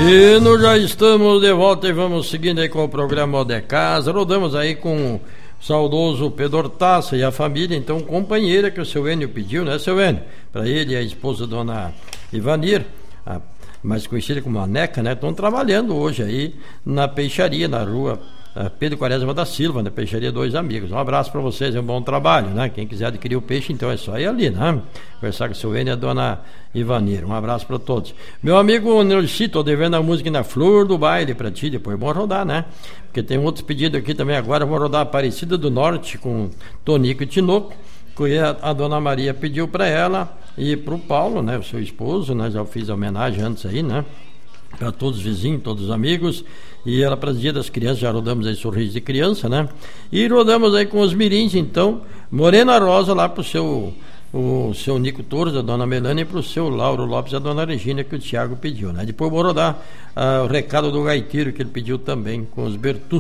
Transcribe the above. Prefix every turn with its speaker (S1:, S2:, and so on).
S1: Bueno, já estamos de volta e vamos seguindo aí com o programa de casa. Rodamos aí com o saudoso Pedro Hortaça e a família, então companheira que o seu Enio pediu, né, seu Enio? Para ele e a esposa dona Ivanir, mais conhecida como a Neca, né? Estão trabalhando hoje aí na peixaria, na rua Pedro Quaresma da Silva, na peixaria Dois Amigos. Um abraço para vocês, é um bom trabalho, né? Quem quiser adquirir o peixe, então é só ir ali, né? Conversar com o seu Enio e a dona Ivanir. Um abraço para todos. Meu amigo Nelci, tô devendo a música na flor do baile para ti, depois vamos rodar, né? Porque tem outros pedidos aqui também agora, vou rodar Aparecida do Norte com Tonico e Tinoco, que a dona Maria pediu para ela e para o Paulo, né, o seu esposo, né, já fiz a homenagem antes aí, né, para todos os vizinhos, todos os amigos, e ela para o Dia das Crianças, já rodamos aí Sorriso de Criança, né, e rodamos aí com os mirins, então, Morena Rosa lá para o seu Nico Torres, a dona Melania, e para o seu Lauro Lopes, a dona Regina, que o Thiago pediu, né, depois vou rodar o recado do gaiteiro que ele pediu também, com os Bertus.